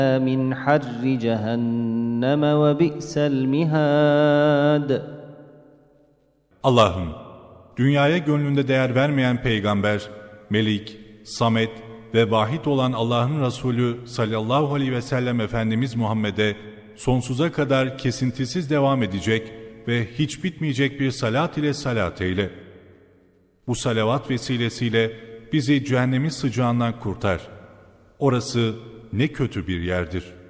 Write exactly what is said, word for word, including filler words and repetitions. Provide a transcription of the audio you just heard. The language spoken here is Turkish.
من حر جهنم وبئس المهاد. Allah'ım, dünyaya gönlünde değer vermeyen peygamber, Melik, Samet ve Vahid olan Allah'ın Resulü sallallahu aleyhi ve sellem Efendimiz Muhammed'e sonsuza kadar kesintisiz devam edecek ve hiç bitmeyecek bir salat ile salat eyle. Bu salavat vesilesiyle bizi cehennemin sıcağından kurtar. Orası ne kötü bir yerdir.